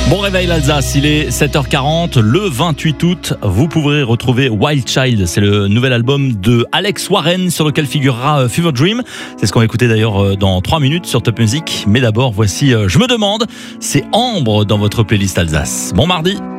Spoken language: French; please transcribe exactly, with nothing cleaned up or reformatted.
Bon réveil l'Alsace, il est sept heures quarante, le vingt-huit août, vous pourrez retrouver Wild Child, c'est le nouvel album de Alex Warren sur lequel figurera Fever Dream. C'est ce qu'on va écouter d'ailleurs dans trois minutes sur Top Music. Mais d'abord, voici Je me demande, c'est Ambre dans votre playlist Alsace. Bon mardi.